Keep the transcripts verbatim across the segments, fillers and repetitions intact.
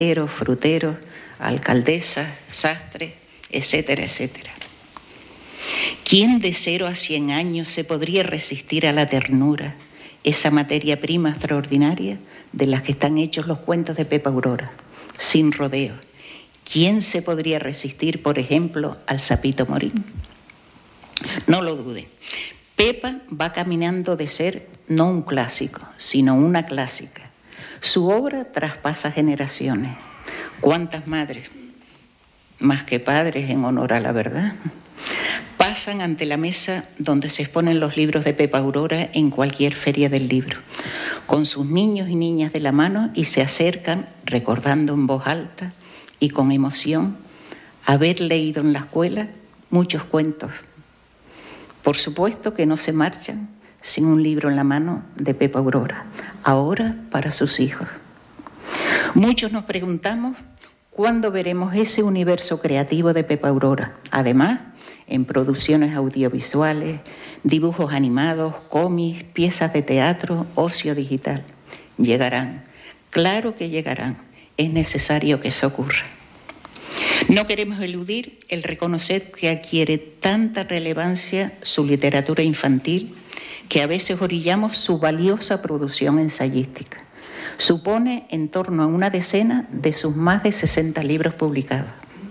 fruteros, alcaldesas, sastres, etcétera, etcétera. ¿Quién de cero a cien años se podría resistir a la ternura, esa materia prima extraordinaria de las que están hechos los cuentos de Pepa Aurora, sin rodeos? ¿Quién se podría resistir, por ejemplo, al Sapito Morín? No lo dude. Pepa va caminando de ser no un clásico, sino una clásica. Su obra traspasa generaciones. ¿Cuántas madres, más que padres en honor a la verdad, pasan ante la mesa donde se exponen los libros de Pepa Aurora en cualquier feria del libro, con sus niños y niñas de la mano, y se acercan recordando en voz alta y con emoción haber leído en la escuela muchos cuentos? Por supuesto que no se marchan sin un libro en la mano de Pepa Aurora, ahora para sus hijos. Muchos nos preguntamos cuándo veremos ese universo creativo de Pepa Aurora, además en producciones audiovisuales, dibujos animados, cómics, piezas de teatro, ocio digital. Llegarán, claro que llegarán, es necesario que eso ocurra. No queremos eludir el reconocer que adquiere tanta relevancia su literatura infantil que a veces orillamos su valiosa producción ensayística. Supone en torno a una decena de sus más de sesenta libros publicados.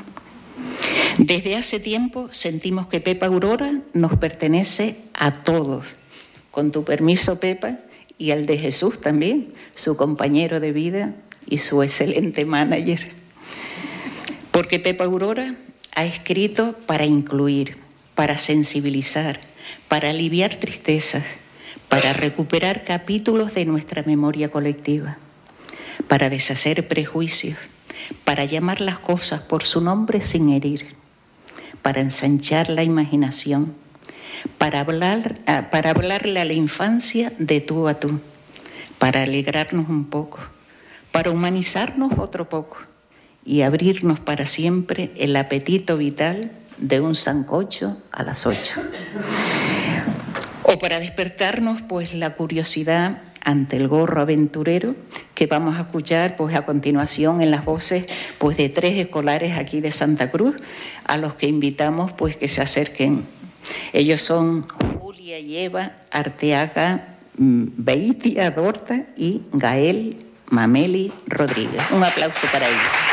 Desde hace tiempo sentimos que Pepa Aurora nos pertenece a todos. Con tu permiso, Pepa, y al de Jesús también, su compañero de vida y su excelente manager. Porque Pepa Aurora ha escrito para incluir, para sensibilizar, para aliviar tristezas, para recuperar capítulos de nuestra memoria colectiva, para deshacer prejuicios, para llamar las cosas por su nombre sin herir, para ensanchar la imaginación, para hablar, para hablarle a la infancia de tú a tú, para alegrarnos un poco, para humanizarnos otro poco y abrirnos para siempre el apetito vital de un sancocho a las ocho. O para despertarnos pues la curiosidad ante el gorro aventurero que vamos a escuchar pues a continuación en las voces pues de tres escolares aquí de Santa Cruz, a los que invitamos pues que se acerquen. Ellos son Julia y Eva Arteaga Beitia Dorta y Gael Mameli Rodríguez. Un aplauso para ellos.